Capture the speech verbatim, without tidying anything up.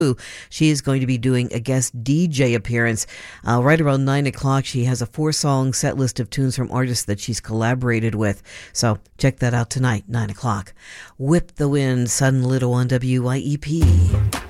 She is going to be doing a guest D J appearance uh, right around nine o'clock. She has a four-song set list of tunes from artists that she's collaborated with. So check that out tonight, nine o'clock. Whip the Wind, Sun Little on W Y E P.